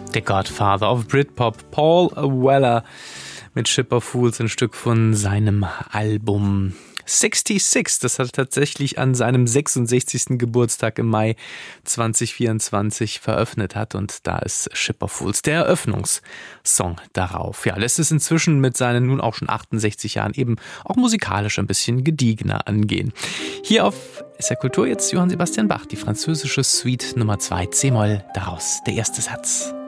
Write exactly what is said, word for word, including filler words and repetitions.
Der Godfather of Britpop, Paul Weller mit Ship of Fools, ein Stück von seinem Album sechsundsechzig, das er tatsächlich an seinem sechsundsechzigsten Geburtstag im Mai zwanzig vierundzwanzig veröffentlicht hat, und da ist Ship of Fools der Eröffnungssong darauf. Ja, lässt es inzwischen mit seinen nun auch schon achtundsechzig Jahren eben auch musikalisch ein bisschen gediegener angehen. Hier auf S R Kultur jetzt Johann Sebastian Bach, die französische Suite Nummer zwei, C-Moll, daraus der erste Satz.